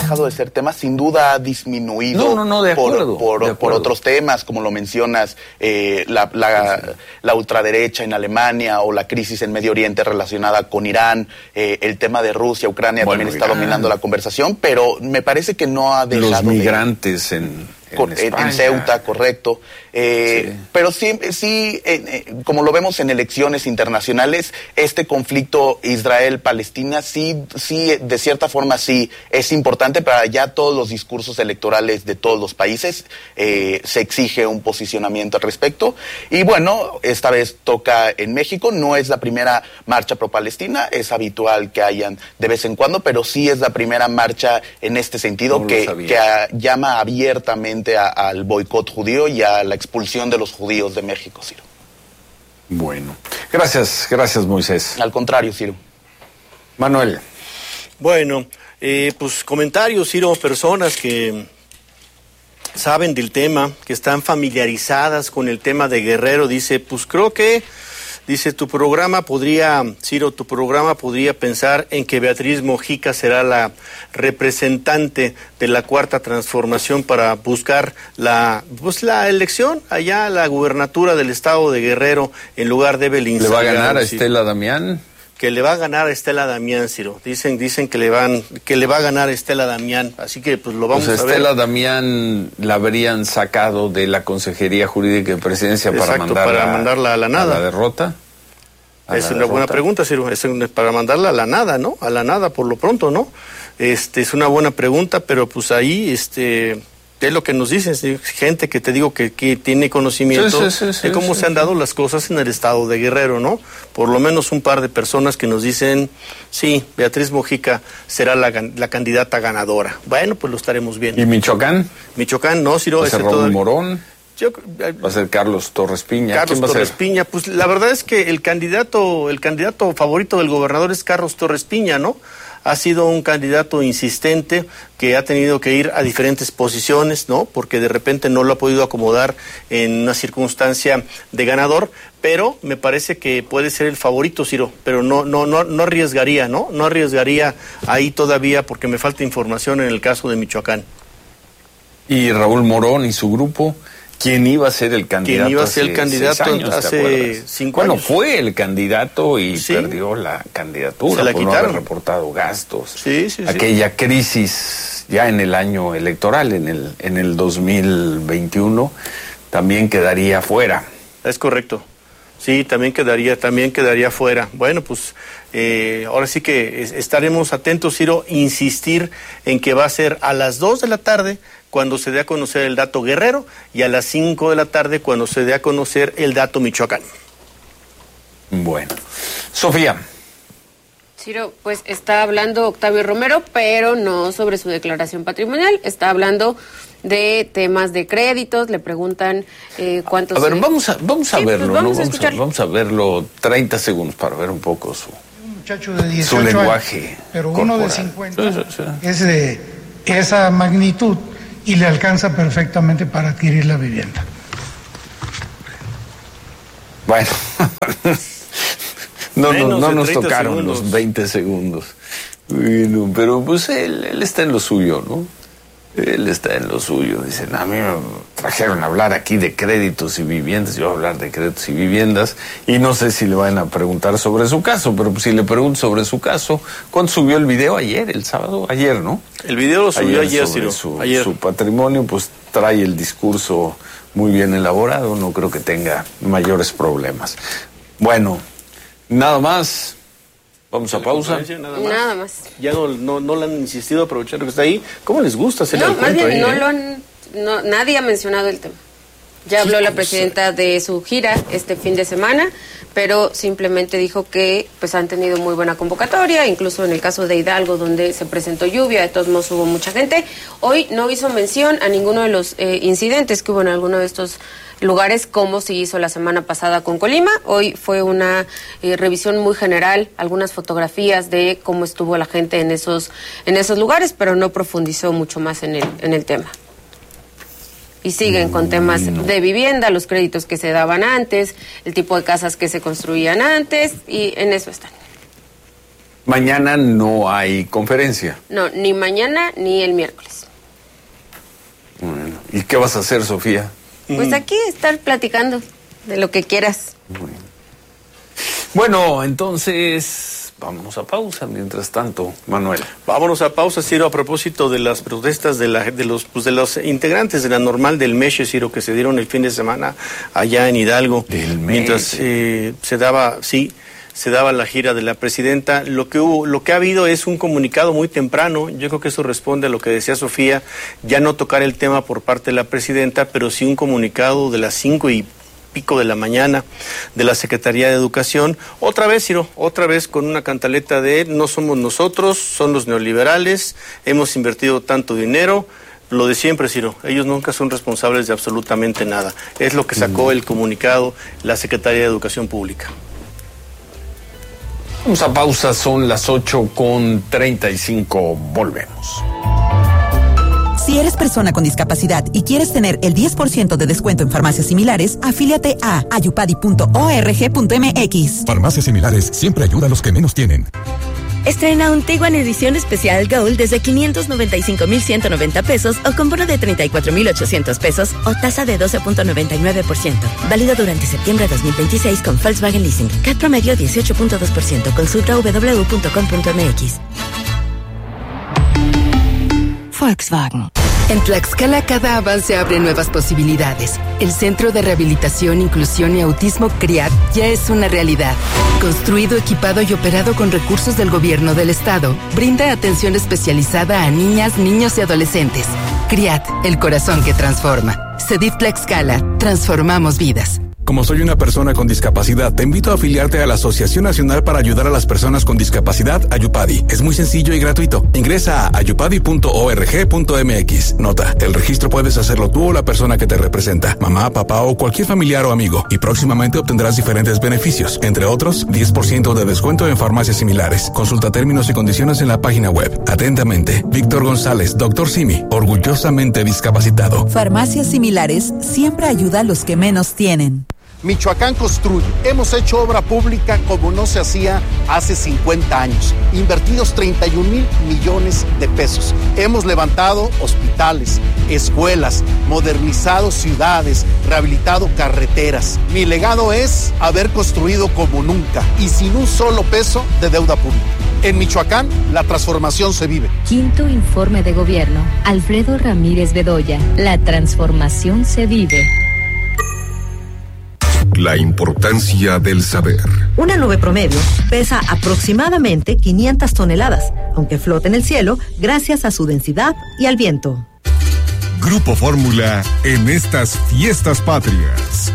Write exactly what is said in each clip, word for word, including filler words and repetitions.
dejado de ser tema, sin duda ha disminuido no, no, no, de acuerdo, por, por, de acuerdo. por otros temas, como lo mencionas, eh, la, la, sí, sí. la ultraderecha en Alemania o la crisis en Medio Oriente relacionada con Irán, eh, el tema de Rusia, Ucrania bueno, también está Irán. dominando la conversación, pero me parece que no ha dejado Los migrantes de, en... En, en, en Ceuta, correcto. Eh, sí. Pero sí, sí eh, eh, como lo vemos en elecciones internacionales, este conflicto Israel-Palestina sí, sí, de cierta forma sí es importante para ya todos los discursos electorales de todos los países. Eh, se exige un posicionamiento al respecto. Y bueno, esta vez toca en México. No es la primera marcha pro-Palestina, es habitual que hayan de vez en cuando, pero sí es la primera marcha en este sentido que, que a, llama abiertamente A, al boicot judío y a la expulsión de los judíos de México, Ciro. Bueno, gracias, gracias Moisés. Al contrario, Ciro. Manuel. Bueno, eh, pues comentarios, Ciro, personas que saben del tema, que están familiarizadas con el tema de Guerrero, dice, pues creo que Dice, tu programa podría, Ciro, tu programa podría pensar en que Beatriz Mojica será la representante de la Cuarta Transformación para buscar la, pues, la elección allá, la gubernatura del estado de Guerrero, en lugar de Evelyn Salgado. ¿Le va a ganar a Ciro. Estela Damián? Que le va a ganar a Estela Damián, Ciro. Dicen, dicen que le van, que le va a ganar a Estela Damián. Así que pues lo vamos pues a ver. Estela Damián la habrían sacado de la Consejería Jurídica de Presidencia. Exacto, para mandarla, para mandarla a la nada. ¿A la derrota? ¿A es la una derrota? Buena pregunta, Ciro. Es para mandarla a la nada, ¿no? A la nada por lo pronto, ¿no? Este es una buena pregunta, pero pues ahí, este, es lo que nos dicen, ¿sí? Gente que te digo que, que tiene conocimiento sí, sí, sí, de cómo sí, se han dado las cosas en el estado de Guerrero, ¿no? Por lo menos un par de personas que nos dicen, sí, Beatriz Mojica será la, la candidata ganadora. Bueno, pues lo estaremos viendo. ¿Y Michoacán? Michoacán, no, Ciro. ¿Va a ser Raúl todavía... Morón? Yo, ¿Va a ser Carlos Torres Piña? Carlos ¿Quién va Torres a ser? Piña, pues la verdad es que el candidato, el candidato favorito del gobernador es Carlos Torres Piña, ¿no? Ha sido un candidato insistente que ha tenido que ir a diferentes posiciones, ¿no? Porque de repente no lo ha podido acomodar en una circunstancia de ganador, pero me parece que puede ser el favorito, Ciro, pero no, no, no, no arriesgaría, ¿no? No arriesgaría ahí todavía porque me falta información en el caso de Michoacán. ¿Y Raúl Morón y su grupo? ¿Quién iba a ser el candidato? ¿Quién iba a ser el candidato años, hace cinco bueno, años? Bueno, fue el candidato y sí. perdió la candidatura. Se la por quitaron. No haber reportado gastos. Sí, sí, Aquella sí. crisis ya en el año electoral, en el, en el dos mil veintiuno, también quedaría fuera. Es correcto. Sí, también quedaría, también quedaría fuera. Bueno, pues eh, ahora sí que es, estaremos atentos, Ciro, insistir en que va a ser a las dos de la tarde cuando se dé a conocer el dato Guerrero y a las cinco de la tarde cuando se dé a conocer el dato Michoacán. Bueno. Sofía. Ciro, pues está hablando Octavio Romero, pero no sobre su declaración patrimonial, está hablando de temas de créditos, le preguntan eh, cuántos... A ver, se... vamos a, vamos a sí, verlo, pues vamos, ¿no? a vamos, a, vamos a verlo treinta segundos para ver un poco su, un muchacho de dieciocho su lenguaje años, pero corporal. Uno de cincuenta sí, sí, sí. es de esa magnitud y le alcanza perfectamente para adquirir la vivienda. Bueno, no, no, no nos tocaron segundos. los veinte segundos. Bueno, pero pues él, él está en lo suyo, ¿no? Él está en lo suyo. Dicen, a mí me trajeron a hablar aquí de créditos y viviendas. Yo voy a hablar de créditos y viviendas. Y no sé si le van a preguntar sobre su caso, pero pues si le pregunto sobre su caso, ¿cuándo subió el video? Ayer, el sábado, ayer, ¿no? El video lo subió ayer, ayer Ciro. Su, ayer. su patrimonio, pues trae el discurso muy bien elaborado. No creo que tenga mayores problemas. Bueno, nada más. Vamos a pausa. Nada más. Nada más. Ya no, no, no le han insistido a aprovechar que está ahí. ¿Cómo les gusta hacerle No, el más cuento bien ahí, no eh? lo han... No, nadie ha mencionado el tema. Ya habló la presidenta de su gira este fin de semana, pero simplemente dijo que pues han tenido muy buena convocatoria, incluso en el caso de Hidalgo, donde se presentó lluvia, de todos modos hubo mucha gente. Hoy no hizo mención a ninguno de los eh, incidentes que hubo en alguno de estos lugares, como se hizo la semana pasada con Colima. Hoy fue una eh, revisión muy general, algunas fotografías de cómo estuvo la gente en esos en esos lugares, pero no profundizó mucho más en el en el tema. Y siguen con temas de vivienda, los créditos que se daban antes, el tipo de casas que se construían antes, y en eso están. Mañana no hay conferencia. No, ni mañana ni el miércoles. Bueno, ¿y qué vas a hacer, Sofía? Pues aquí estar platicando de lo que quieras. Bueno, bueno entonces vámonos a pausa mientras tanto, Manuel. Vámonos a pausa, Ciro, a propósito de las protestas de, la, de, los, pues de los integrantes de la normal del Meche, Ciro, que se dieron el fin de semana allá en Hidalgo. Del mientras eh, se daba, sí, se daba la gira de la presidenta. Lo que hubo, lo que ha habido es un comunicado muy temprano. Yo creo que eso responde a lo que decía Sofía, ya no tocar el tema por parte de la presidenta, pero sí un comunicado de las cinco y pico de la mañana de la Secretaría de Educación, otra vez, Ciro, otra vez con una cantaleta de no somos nosotros, son los neoliberales, hemos invertido tanto dinero, lo de siempre, Ciro, ellos nunca son responsables de absolutamente nada. Es lo que sacó el comunicado la Secretaría de Educación Pública. Vamos a pausa, son las ocho con treinta y cinco, volvemos. Si eres persona con discapacidad y quieres tener el diez por ciento de descuento en farmacias similares, afíliate a ayupadi punto org punto mx. Farmacias Similares siempre ayuda a los que menos tienen. Estrena un Tiguan edición especial Gold desde quinientos noventa y cinco mil ciento noventa pesos o con bono de treinta y cuatro mil ochocientos pesos o tasa de doce punto noventa y nueve por ciento. Válido durante septiembre de dos mil veintiséis con Volkswagen Leasing. C A T promedio dieciocho punto dos por ciento. Consulta doble u doble u doble u punto com punto mx. Volkswagen. En Tlaxcala cada avance abre nuevas posibilidades. El Centro de Rehabilitación, Inclusión y Autismo CRIAT ya es una realidad. Construido, equipado y operado con recursos del gobierno del estado, brinda atención especializada a niñas, niños y adolescentes. CRIAT, el corazón que transforma. CEDIF Tlaxcala, transformamos vidas. Como soy una persona con discapacidad, te invito a afiliarte a la Asociación Nacional para Ayudar a las Personas con Discapacidad, Ayupadi. Es muy sencillo y gratuito. Ingresa a ayupadi punto org punto mx. Nota, el registro puedes hacerlo tú o la persona que te representa, mamá, papá o cualquier familiar o amigo, y próximamente obtendrás diferentes beneficios, entre otros, diez por ciento de descuento en farmacias similares. Consulta términos y condiciones en la página web. Atentamente, Víctor González, doctor Simi, orgullosamente discapacitado. Farmacias Similares siempre ayuda a los que menos tienen. Michoacán construye. Hemos hecho obra pública como no se hacía hace cincuenta años. Invertidos treinta y un mil millones de pesos. Hemos levantado hospitales, escuelas, modernizado ciudades, rehabilitado carreteras. Mi legado es haber construido como nunca y sin un solo peso de deuda pública. En Michoacán, la transformación se vive. Quinto informe de gobierno. Alfredo Ramírez Bedoya. La transformación se vive. La importancia del saber. Una nube promedio pesa aproximadamente quinientas toneladas, aunque flota en el cielo gracias a su densidad y al viento. Grupo Fórmula en estas fiestas patrias.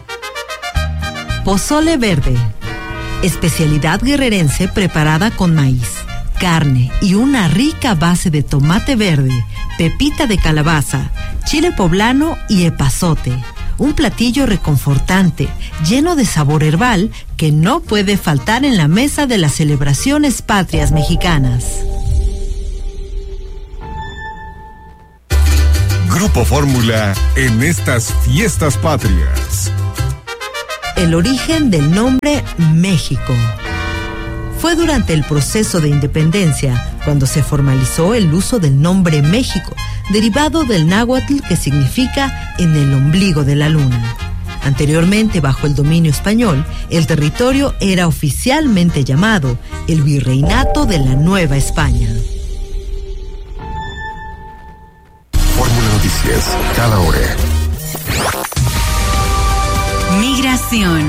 Pozole verde. Especialidad guerrerense preparada con maíz, carne y una rica base de tomate verde, pepita de calabaza, chile poblano y epazote. Un platillo reconfortante, lleno de sabor herbal, que no puede faltar en la mesa de las celebraciones patrias mexicanas. Grupo Fórmula en estas fiestas patrias. El origen del nombre México. Fue durante el proceso de independencia cuando se formalizó el uso del nombre México, derivado del náhuatl que significa en el ombligo de la luna. Anteriormente, bajo el dominio español, el territorio era oficialmente llamado el Virreinato de la Nueva España. Fórmula Noticias, cada hora. Migración.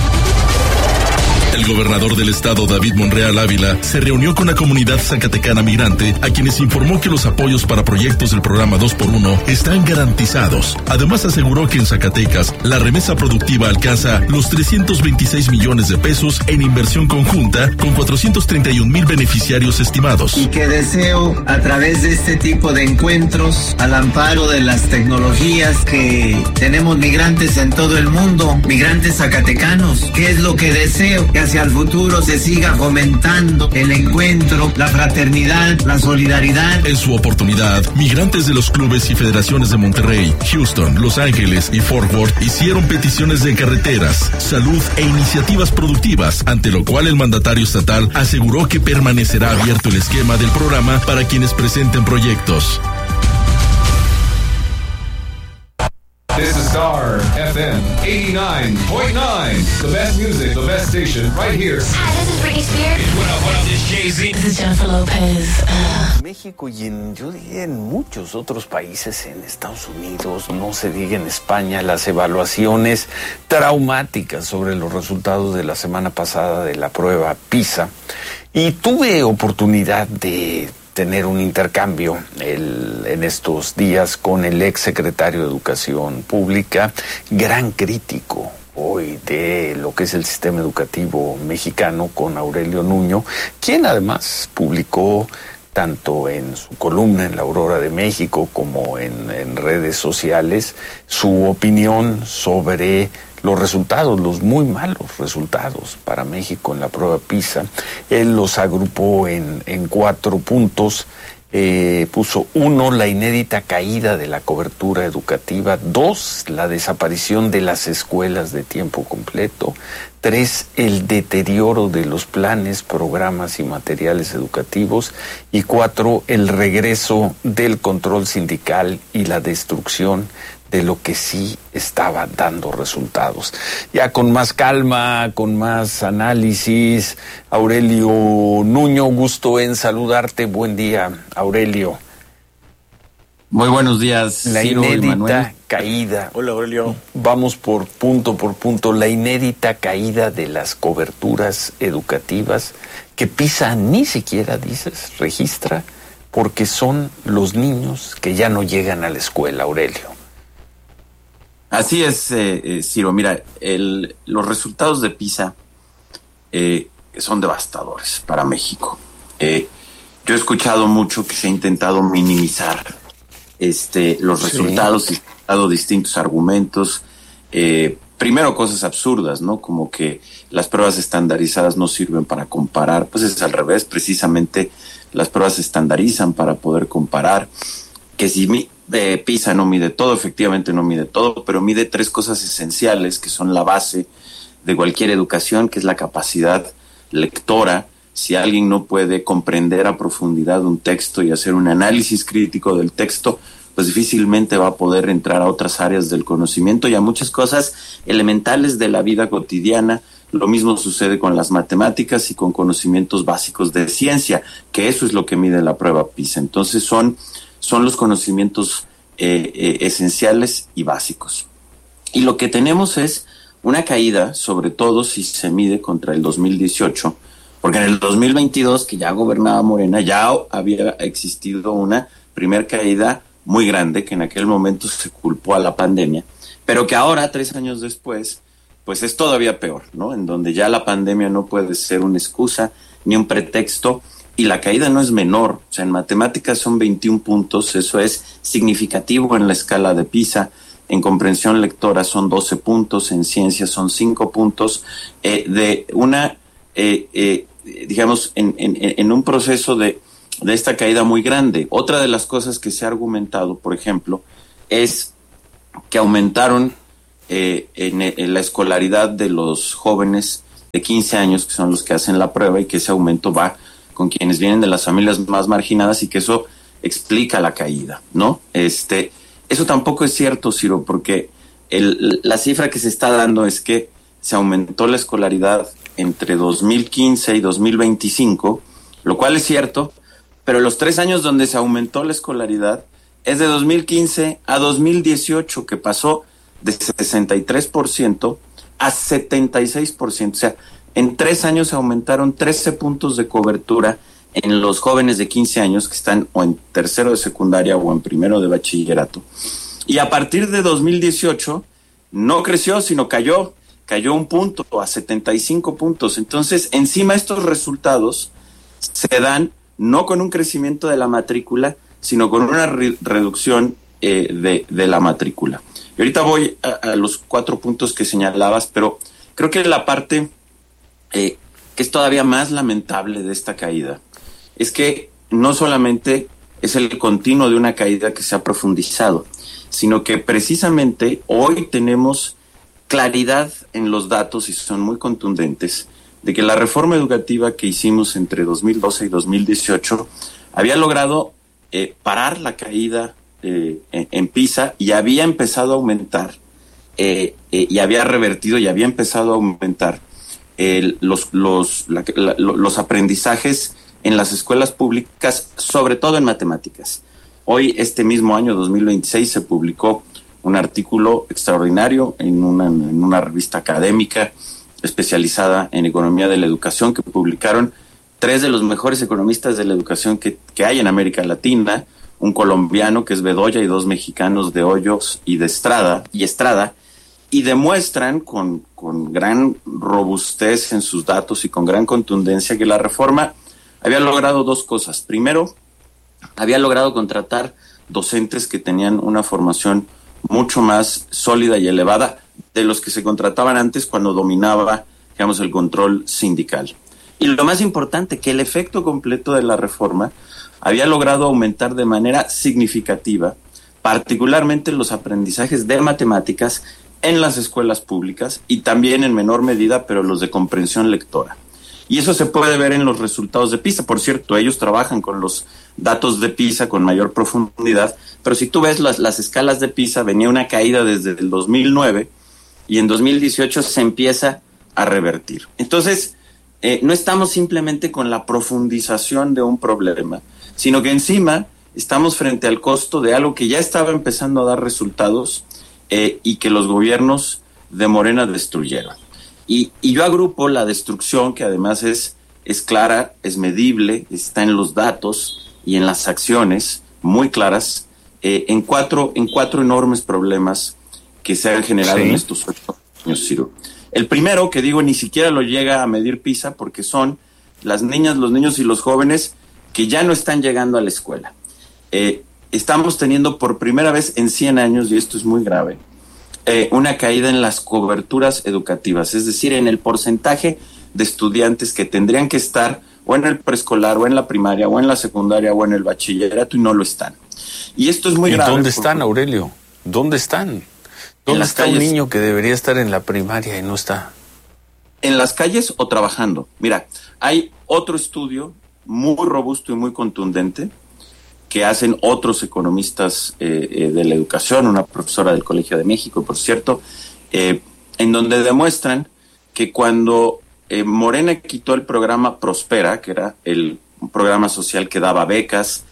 El gobernador del estado, David Monreal Ávila, se reunió con la comunidad zacatecana migrante, a quienes informó que los apoyos para proyectos del programa dos por uno están garantizados. Además, aseguró que en Zacatecas, la remesa productiva alcanza los trescientos veintiséis millones de pesos en inversión conjunta, con cuatrocientos treinta y un mil beneficiarios estimados. Y que deseo, a través de este tipo de encuentros, al amparo de las tecnologías que tenemos migrantes en todo el mundo, migrantes zacatecanos, ¿qué es lo que deseo? Que hacia el futuro se siga fomentando el encuentro, la fraternidad, la solidaridad. En su oportunidad, migrantes de los clubes y federaciones de Monterrey, Houston, Los Ángeles y Fort Worth hicieron peticiones de carreteras, salud e iniciativas productivas, ante lo cual el mandatario estatal aseguró que permanecerá abierto el esquema del programa para quienes presenten proyectos. This is Star F M eighty-nine point nine, the best music, the best station, right here. Hi, this is Britney Spears. What up, what up, this is Jay-Z. This is Jennifer Lopez. Uh. México y en, yo diría en muchos otros países, en Estados Unidos, no se diga en España, las evaluaciones traumáticas sobre los resultados de la semana pasada de la prueba PISA. Y tuve oportunidad de tener un intercambio el, en estos días con el ex secretario de Educación Pública, gran crítico hoy de lo que es el sistema educativo mexicano, con Aurelio Nuño, quien además publicó tanto en su columna en La Aurora de México como en, en redes sociales su opinión sobre los resultados, los muy malos resultados para México en la prueba PISA. Él los agrupó en, en cuatro puntos. Eh, puso uno, la inédita caída de la cobertura educativa; dos, la desaparición de las escuelas de tiempo completo; tres, el deterioro de los planes, programas y materiales educativos; y cuatro, el regreso del control sindical y la destrucción de lo que sí estaba dando resultados. Ya con más calma, con más análisis, Aurelio Nuño, gusto en saludarte. Buen día, Aurelio. Muy buenos días, La Ciro, inédita Manuel. caída. Hola, Aurelio. Vamos por punto por punto. La inédita caída de las coberturas educativas que PISA ni siquiera, dices, registra, porque son los niños que ya no llegan a la escuela, Aurelio. Así es, eh, eh, Ciro. Mira, el, los resultados de PISA eh, son devastadores para México. Eh, yo he escuchado mucho que se ha intentado minimizar este, los resultados, sí. Y dado distintos argumentos. Eh, primero, cosas absurdas, ¿no? Como que las pruebas estandarizadas no sirven para comparar. Pues es al revés, precisamente las pruebas se estandarizan para poder comparar. Que si mi, eh, PISA no mide todo, efectivamente no mide todo, pero mide tres cosas esenciales que son la base de cualquier educación, que es la capacidad lectora. Si alguien no puede comprender a profundidad un texto y hacer un análisis crítico del texto, pues difícilmente va a poder entrar a otras áreas del conocimiento y a muchas cosas elementales de la vida cotidiana. Lo mismo sucede con las matemáticas y con conocimientos básicos de ciencia, que eso es lo que mide la prueba PISA. Entonces son... son los conocimientos eh, eh, esenciales y básicos. Y lo que tenemos es una caída, sobre todo si se mide contra el dos mil dieciocho, porque en el dos mil veintidós, que ya gobernaba Morena, ya había existido una primer caída muy grande, que en aquel momento se culpó a la pandemia, pero que ahora, tres años después, pues es todavía peor, ¿no? En donde ya la pandemia no puede ser una excusa ni un pretexto. Y la caída no es menor, o sea, en matemáticas son veintiún puntos, eso es significativo en la escala de PISA. En comprensión lectora son doce puntos, en ciencias son cinco puntos, eh, de una, eh, eh, digamos, en, en, en un proceso de, de esta caída muy grande. Otra de las cosas que se ha argumentado, por ejemplo, es que aumentaron eh, en, en la escolaridad de los jóvenes de quince años, que son los que hacen la prueba, y que ese aumento va con quienes vienen de las familias más marginadas y que eso explica la caída, ¿no? Este, eso tampoco es cierto, Ciro, porque el, la cifra que se está dando es que se aumentó la escolaridad entre dos mil quince y dos mil veinticinco, lo cual es cierto, pero los tres años donde se aumentó la escolaridad es de dos mil quince a dos mil dieciocho, que pasó de sesenta y tres por ciento a setenta y seis por ciento, o sea, en tres años se aumentaron trece puntos de cobertura en los jóvenes de quince años que están o en tercero de secundaria o en primero de bachillerato. Y a partir de dos mil dieciocho no creció, sino cayó, cayó un punto a setenta y cinco puntos. Entonces, encima estos resultados se dan no con un crecimiento de la matrícula, sino con una re- reducción eh, de, de la matrícula. Y ahorita voy a, a los cuatro puntos que señalabas, pero creo que la parte eh, que es todavía más lamentable de esta caída, es que no solamente es el continuo de una caída que se ha profundizado, sino que precisamente hoy tenemos claridad en los datos, y son muy contundentes, de que la reforma educativa que hicimos entre dos mil doce y dos mil dieciocho había logrado eh, parar la caída eh, en, en PISA, y había empezado a aumentar, eh, eh, y había revertido y había empezado a aumentar eh, los, los, la, la, los aprendizajes en las escuelas públicas, sobre todo en matemáticas. Hoy, este mismo año, dos mil veintiséis, se publicó un artículo extraordinario en una, en una revista académica especializada en economía de la educación, que publicaron tres de los mejores economistas de la educación que, que hay en América Latina, un colombiano que es Bedoya y dos mexicanos de Hoyos y de Estrada, y Estrada, y demuestran con, con gran robustez en sus datos y con gran contundencia que la reforma había logrado dos cosas. Primero, había logrado contratar docentes que tenían una formación mucho más sólida y elevada de los que se contrataban antes cuando dominaba, digamos, el control sindical. Y lo más importante, que el efecto completo de la reforma había logrado aumentar de manera significativa, particularmente los aprendizajes de matemáticas en las escuelas públicas, y también en menor medida, pero los de comprensión lectora. Y eso se puede ver en los resultados de PISA. Por cierto, ellos trabajan con los datos de PISA con mayor profundidad, pero si tú ves las, las escalas de PISA, venía una caída desde el dos mil nueve, y en dos mil dieciocho se empieza a revertir. Entonces, eh, no estamos simplemente con la profundización de un problema, sino que encima estamos frente al costo de algo que ya estaba empezando a dar resultados eh, y que los gobiernos de Morena destruyeron. Y, y yo agrupo la destrucción, que además es, es clara, es medible, está en los datos y en las acciones muy claras, eh, en cuatro en cuatro enormes problemas que se han generado sí. en estos ocho años, Ciro. El primero, que digo, ni siquiera lo llega a medir PISA, porque son las niñas, los niños y los jóvenes que ya no están llegando a la escuela. Eh, estamos teniendo por primera vez en cien años, y esto es muy grave, eh, una caída en las coberturas educativas, es decir, en el porcentaje de estudiantes que tendrían que estar o en el preescolar, o en la primaria, o en la secundaria, o en el bachillerato, y no lo están. Y esto es muy ¿Y grave. ¿Dónde están, Aurelio? ¿Dónde están? ¿Dónde está un niño que debería estar en la primaria y no está? En las calles o trabajando. Mira, hay otro estudio muy robusto y muy contundente que hacen otros economistas eh, eh, de la educación, una profesora del Colegio de México, por cierto, eh, en donde demuestran que cuando eh, Morena quitó el programa Prospera, que era el un programa social que daba becas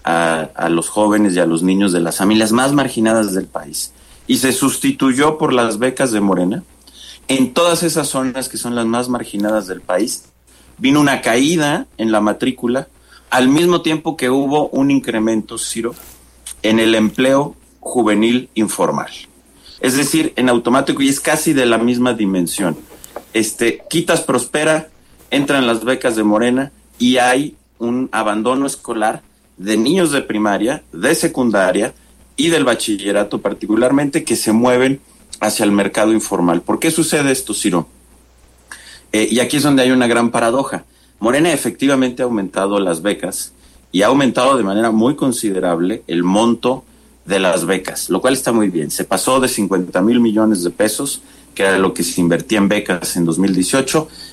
a, a los jóvenes y a los niños de las familias más marginadas del país, y se sustituyó por las becas de Morena, en todas esas zonas que son las más marginadas del país, vino una caída en la matrícula, al mismo tiempo que hubo un incremento, Ciro, en el empleo juvenil informal. Es decir, en automático, y es casi de la misma dimensión. Este, quitas Prospera, entran las becas de Morena, y hay un abandono escolar de niños de primaria, de secundaria, y del bachillerato particularmente, que se mueven hacia el mercado informal. ¿Por qué sucede esto, Ciro? Eh, y aquí es donde hay una gran paradoja. Morena efectivamente ha aumentado las becas, y ha aumentado de manera muy considerable el monto de las becas, lo cual está muy bien. Se pasó de cincuenta mil millones de pesos, que era lo que se invertía en becas en dos mil dieciocho,